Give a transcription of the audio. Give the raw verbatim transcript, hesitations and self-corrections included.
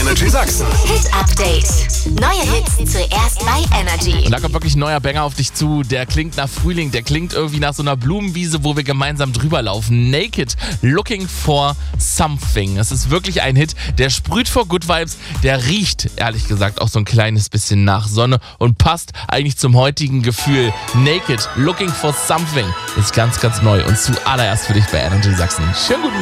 Energy Sachsen. Hit Update. Neue Hits zuerst bei Energy. Und da kommt wirklich ein neuer Banger auf dich zu. Der klingt nach Frühling, der klingt irgendwie nach so einer Blumenwiese, wo wir gemeinsam drüber laufen. Naked, Looking for Something. Es ist wirklich ein Hit, der sprüht vor Good Vibes. Der riecht, ehrlich gesagt, auch so ein kleines bisschen nach Sonne und passt eigentlich zum heutigen Gefühl. Naked, Looking for Something ist ganz, ganz neu und zuallererst für dich bei Energy Sachsen. Schönen guten